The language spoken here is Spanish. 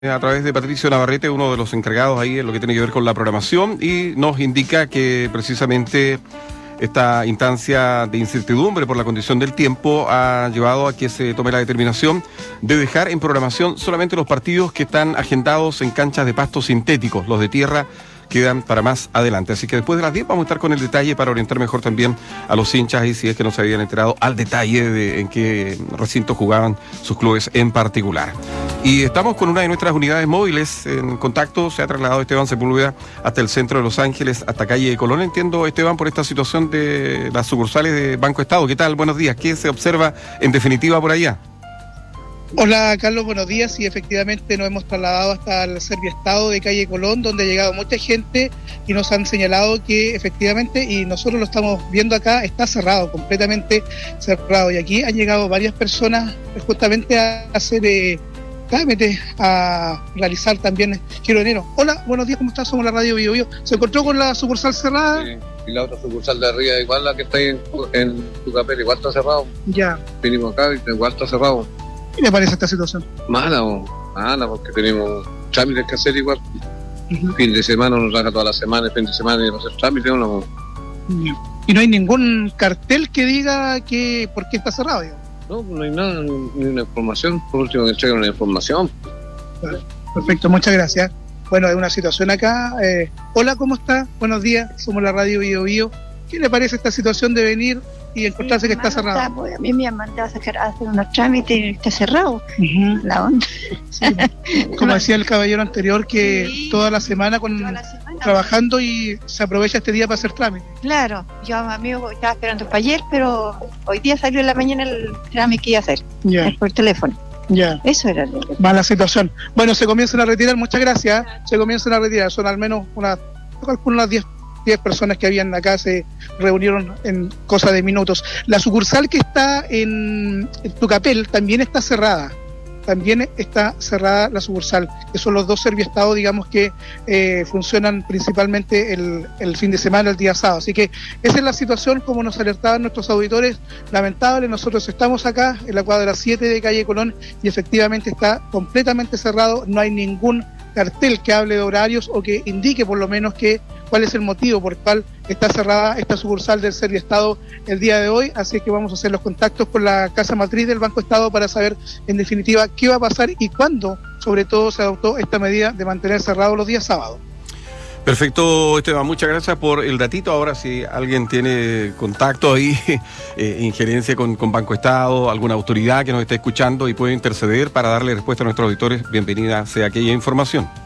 A través de Patricio Navarrete, uno de los encargados ahí en lo que tiene que ver con la programación, y nos indica que precisamente esta instancia de incertidumbre por la condición del tiempo ha llevado a que se tome la determinación de dejar en programación solamente los partidos que están agendados en canchas de pasto sintéticos. Los de tierra quedan para más adelante. Así que después de las 10 vamos a estar con el detalle para orientar mejor también a los hinchas, y si es que no se habían enterado al detalle de en qué recinto jugaban sus clubes en particular. Y estamos con una de nuestras unidades móviles en contacto. Se ha trasladado Esteban Sepúlveda hasta el centro de Los Ángeles, hasta calle Colón. Entiendo, Esteban, por esta situación de las sucursales de Banco Estado. ¿Qué tal? Buenos días. ¿Qué se observa en definitiva por allá? Hola, Carlos, buenos días. Sí, efectivamente nos hemos trasladado hasta el Serviestado de calle Colón, donde ha llegado mucha gente y nos han señalado que efectivamente, y nosotros lo estamos viendo acá, está cerrado, completamente cerrado. Y aquí han llegado varias personas justamente a hacer trámites, a realizar también giro de enero. Hola, buenos días, ¿cómo estás? Somos la radio Bio Bio. ¿Se encontró con la sucursal cerrada? Sí, y la otra sucursal de arriba, igual la que está ahí en Tucapel, igual está cerrado. Ya. Vinimos acá y igual está cerrado. ¿Qué le parece esta situación? Mala, porque tenemos trámites que hacer igual. Fin de semana nos raja toda la semana, fin de semana y vamos a hacer trámites. Y no hay ningún cartel que diga que por qué está cerrado, digamos. No hay nada, ni una información. Por último, que entreguen una información. Vale, perfecto, muchas gracias. Bueno, hay una situación acá. Hola, ¿cómo está? Buenos días, somos la radio Bio Bio. ¿Qué le parece esta situación de venir y encontrarse que está cerrado? Pues a mí me han mandado a hacer unos trámites y está cerrado. La onda. Sí. Como decía el caballero anterior, que toda la semana trabajando y se aprovecha este día para hacer trámites. Claro, yo a mi amigo estaba esperando para ayer, pero hoy día salió en la mañana el trámite que iba a hacer. Ya. Por teléfono. Ya. Eso era lo que... Mala situación. Bueno, se comienzan a retirar, muchas gracias. Se comienzan a retirar, son al menos unas 10 personas que habían acá, se reunieron en cosa de minutos. La sucursal que está en Tucapel también está cerrada. También está cerrada la sucursal, que son los dos Serviestados, digamos, que funcionan principalmente el fin de semana, el día sábado. Así que esa es la situación, como nos alertaban nuestros auditores. Lamentable, nosotros estamos acá en la cuadra 7 de calle Colón y efectivamente está completamente cerrado. No hay ningún cartel que hable de horarios o que indique por lo menos cuál es el motivo por el cual está cerrada esta sucursal del Serviestado el día de hoy. Así que vamos a hacer los contactos con la casa matriz del Banco Estado para saber en definitiva qué va a pasar y cuándo sobre todo se adoptó esta medida de mantener cerrados los días sábados. Perfecto, Esteban, muchas gracias por el datito. Ahora, si alguien tiene contacto ahí, injerencia con Banco Estado, alguna autoridad que nos esté escuchando y puede interceder para darle respuesta a nuestros auditores, bienvenida sea aquella información.